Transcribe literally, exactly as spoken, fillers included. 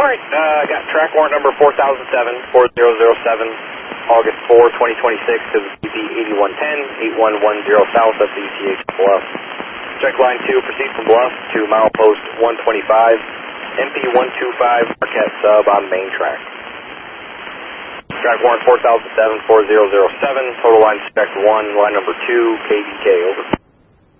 right, uh, I got track warrant number four thousand seven, four zero zero seven, August fourth, twenty twenty-six, to the B P eighty-one ten, eighty-one ten south, that's the E T H Bluff. Check line two, proceed from Bluff to milepost one twenty-five, M P one two five, Marquette sub on main track. Track warrant four thousand seven, four zero zero seven, total line spec one, line number two, K D K, over.